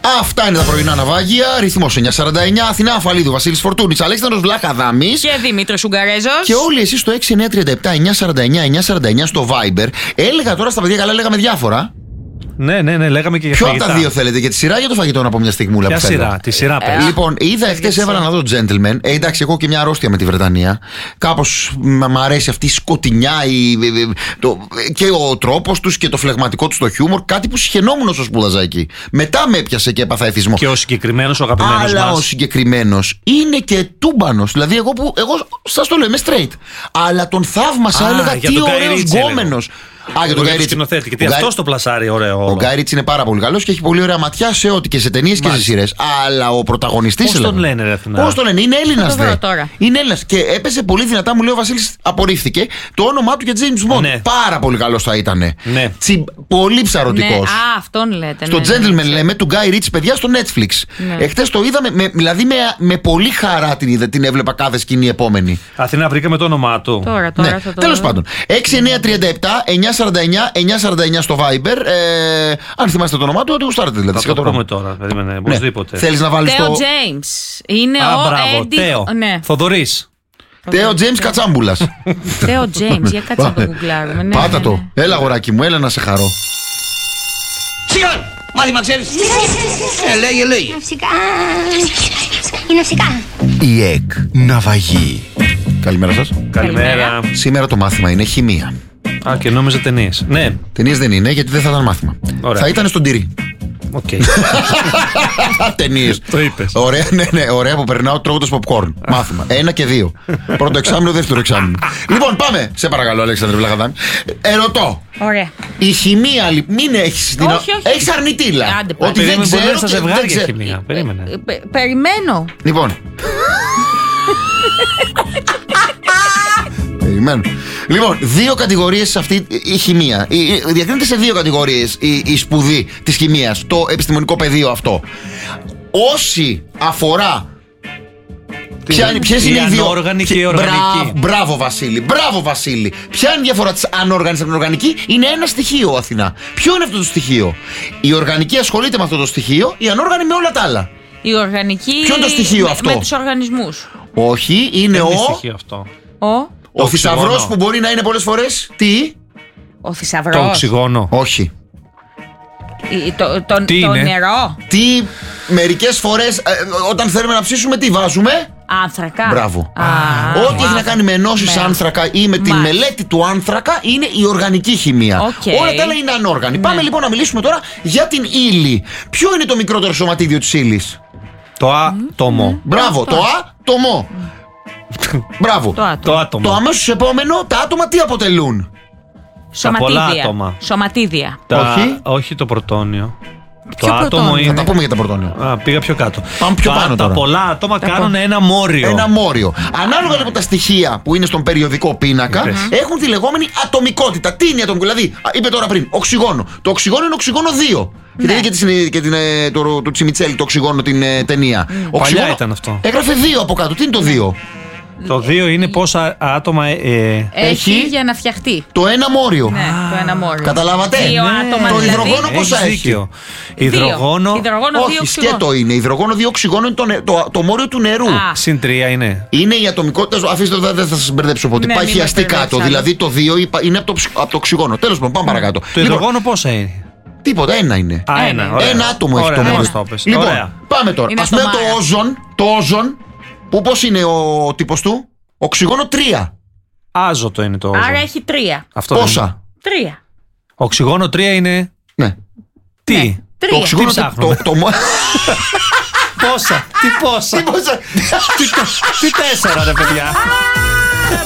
Αυτά είναι τα πρωινά ναυάγια. Ρυθμός 949. Αθηνά Αφαλίδου, Βασίλης Φορτούνης, Αλέξανδρος Βλαχαδάμης και Δημήτρης Ουγγαρέζος. Και όλοι εσείς στο 6937-949-949 στο Viber. Έλεγα τώρα στα παιδιά, καλά, λέγαμε διάφορα. Ναι, λέγαμε και για ποιο φαγητά. από τα δύο θέλετε, για τη σειρά ή για το φαγητό, να πω μια στιγμούλα? Ποια σειρά, τη σειρά πες. Λοιπόν, είδα εχθές, έβαλα να δω Gentleman. Εντάξει, εγώ και μια αρρώστια με τη Βρετανία. Κάπως μ' αρέσει αυτή η σκοτεινιά και ο τρόπος τους και το φλεγματικό τους το χιούμορ. Κάτι που συχαινόμουν όσο σπούδαζα εκεί. Μετά με έπιασε και έπαθα εθισμό. Και ο συγκεκριμένος, ο αγαπημένος μας. Αλλά ο συγκεκριμένος είναι και τούμπανος. Δηλαδή, εγώ σας το λέω, είμαι straight. Αλλά τον θαύμασα, έλεγα τι ωραίος γκόμενος. Για τον Γκάι Ρίτσι. Γιατί αυτό το πλασάρει ωραίο. Ο Γκάι Ρίτσι είναι πάρα πολύ καλός και έχει πολύ ωραία ματιά σε ό,τι και σε ταινίες και σε σειρές. Αλλά ο πρωταγωνιστής. Πώς τον λένε, ρε Αθηνά? Πώς τον λένε, είναι Έλληνας. Είναι Έλληνας. Και έπεσε πολύ δυνατά, μου λέει ο Βασίλης, απορρίφθηκε το όνομά του για James Bond. Ναι. Πάρα πολύ καλός θα ήταν. Ναι. Πολύ ψαρωτικός. Ναι, αυτόν λέτε. Στο Gentleman λέμε του Γκάι Ρίτσι, παιδιά, στο Netflix. Ναι. Εχθές το είδαμε, δηλαδή με πολύ χαρά την έβλεπα κάθε σκηνή επόμενη. Αθηνά, βρήκαμε το όνομά του. Τώρα Ναι. Τέλος πάντων. 6937-949 στο Viber. Αν θυμάστε το όνομά του, ότι γουστάρετε δηλαδή. Θα το πούμε τώρα, περίμενε, οπωσδήποτε. Θέλεις να βάλεις Τέο το... James. Είναι ο Έντι. Τέο. Ναι. Θοδωρής. Τέο James Κατσάμπουλας. Τέο James, για κάτσε να το γκουγκλάρουμε. Ναι, Πάτα ναι, το. ναι. Έλα, αγοράκι μου, έλα να σε χαρώ. Σιγά! Μάθημα ξέρεις. Λέγε. Φυσικά. Είναι φυσικά. Η ΕΚ Ναυαγή. Καλημέρα σας. Καλημέρα. Σήμερα το μάθημα είναι χημεία. Α, και νόμιζα ταινίες. Ναι. Ταινίες δεν είναι, γιατί δεν θα ήταν μάθημα. Ωραία. Θα ήταν στον τυρί. Οκ. Ταινίες. Το είπες. Ωραία, ναι, ωραία που περνάω τρώγοντας popcorn. Μάθημα. 1 και 2. Πρώτο εξάμηνο, δεύτερο εξάμηνο. Λοιπόν, πάμε. Σε παρακαλώ, Αλέξανδρε Βλαχαδάμη. Ερωτώ. Ωραία. Η χημεία, μην έχεις. Όχι. Έχεις αρνητήλα. Άντε, πάμε. Ότι δεν Περίμενε, μπορεί ξέρω. να στα και δεν ζευγάρια ξέρω. χημεία. Περίμενε. Περιμένω. Λοιπόν. Περιμένω. Λοιπόν, 2 κατηγορίες σε αυτή η χημεία. Διακρίνεται σε 2 κατηγορίες η σπουδή της χημείας, το επιστημονικό πεδίο αυτό. Όσοι αφορά. Ποιες είναι οι δύο? Ανόργανη και η οργανική. Μπράβο, Βασίλη. Ποια είναι η διαφορά της ανόργανης από την οργανική? Είναι ένα στοιχείο, Αθηνά. Ποιο είναι αυτό το στοιχείο? Η οργανική ασχολείται με αυτό το στοιχείο, η ανόργανη με όλα τα άλλα. Η οργανική. Ποιο είναι το στοιχείο αυτό? Με τους οργανισμούς. Όχι, είναι Δεν είναι στοιχείο αυτό. ο θησαυρός που μπορεί να είναι πολλές φορές. Τι? Ο θησαυρός. Το οξυγόνο. Όχι. Το είναι? νερό. Τι μερικές φορές όταν θέλουμε να ψήσουμε, τι βάζουμε? Άνθρακα. Μπράβο. Ό,τι έχει να κάνει με ενώσεις άνθρακα ή με τη μελέτη του άνθρακα είναι η οργανική χημεία. Όλα τα άλλα είναι ανόργανη. Πάμε λοιπόν να μιλήσουμε τώρα για την ύλη. Ποιο είναι το μικρότερο σωματίδιο της ύλης? Το άτομο. Μπράβο, το άτομο. Μπράβο. Το άτομο. Το αμέσως επόμενο, τα άτομα τι αποτελούν? πολλά άτομα. Σωματίδια. Όχι το πρωτόνιο. Το Ποιο άτομο πρωτόνιο? είναι. Θα τα πούμε για τα πρωτόνια. Πήγα πιο κάτω. Πάμε πιο πάνω Τα τώρα. πολλά άτομα κάνουν ένα μόριο. Ένα μόριο. Ανάλογα λοιπόν τα στοιχεία που είναι στον περιοδικό πίνακα έχουν τη λεγόμενη ατομικότητα. Τι είναι η ατομικότητα? Δηλαδή, είπε τώρα πριν, οξυγόνο. Το οξυγόνο είναι οξυγόνο 2. Ναι. Και του Τσιμιτσέλη το οξυγόνο την ταινία. Παλιά ήταν αυτό. Έγραφε 2 από κάτω. Τι είναι το 2? Το 2 είναι πόσα άτομα Έχει για να φτιαχτεί. Το ένα μόριο. Ναι, το ένα μόριο. Καταλάβατε? 2 άτομα Το δηλαδή. υδρογόνο πόσα έχει? δίκιο. Υδρογόνο. Όχι, σκέτο είναι. Υδρογόνο 2 οξυγόνο είναι το μόριο του νερού. Συν 3 είναι. Είναι η ατομικότητα. Αφήστε το, δεν θα σας μπερδέψω ποτέ. Ναι, Πάει μην χιαστεί με κάτω. μπερδέψατε. Δηλαδή το 2 είναι από το οξυγόνο. Τέλος πάντων, πάμε παρακάτω. Το υδρογόνο πόσα είναι? Τίποτα, ένα είναι. Ένα άτομο έχει το μόριο. Λοιπόν, πάμε τώρα. Είναι Ας πούμε ατομάρα. το όζον, που πώς είναι ο τύπος του? Οξυγόνο 3. Άζωτο είναι το όζον. Άρα έχει 3. Αυτό Πόσα? 3. Οξυγόνο 3 είναι. Ναι. Τι? Ναι. Το 3. οξυγόνο Τι ψάχνουμε? πόσα? Πόσα? Τι πόσα? Τι πόσα? Τι 4 ρε παιδιά.